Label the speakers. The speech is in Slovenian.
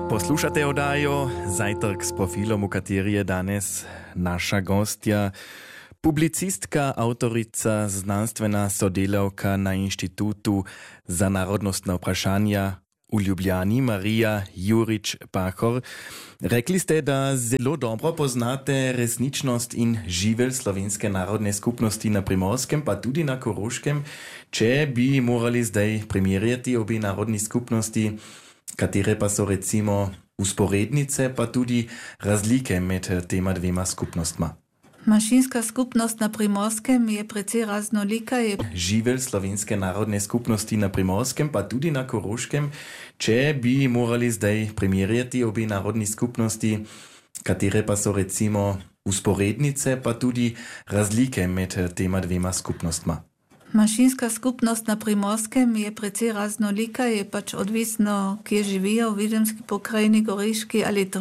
Speaker 1: Poslušate oddajo Zajtrk s profilom, v kateri je danes naša gostja, publicistka, autorica, znanstvena sodelavka na Inštitutu za narodnostna vprašanja v Ljubljani, Marija Jurič-Pahor. Rekli ste, da zelo dobro poznate resničnost in živelj slovenske narodne skupnosti na Primorskem, pa tudi na Koroškem. Če bi morali zdaj primerjati obe narodni skupnosti, katere pa so recimo usporednice, pa tudi razlike med tema dvema skupnostma?
Speaker 2: Manjšinska skupnost na Primorskem je precej raznolika.
Speaker 1: Živelj slovenske narodne skupnosti na Primorskem, pa tudi na Koroškem. Če bi morali zdaj primerjati obe narodni skupnosti, katere pa so recimo usporednice, pa tudi razlike med tema dvema skupnostma?
Speaker 2: Manjšinska skupnost na Primorskem je precej raznolika, je pač odvisno, kje živijo, v Videmski pokrajini, Goriški ali